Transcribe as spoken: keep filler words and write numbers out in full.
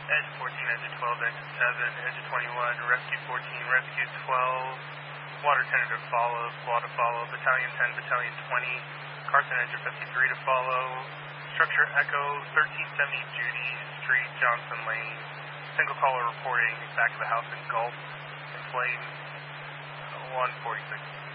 Edge fourteen, Edge twelve, Edge seven, Edge twenty-one, Rescue fourteen, Rescue twelve, Water ten to follow, Squad to follow, Battalion ten, Battalion twenty, Carson Edge fifty-three to follow, Structure Echo thirteen seventy Judy Street, Johnson Lane, single caller reporting back of the house in Gulf, in Flame, one forty-six.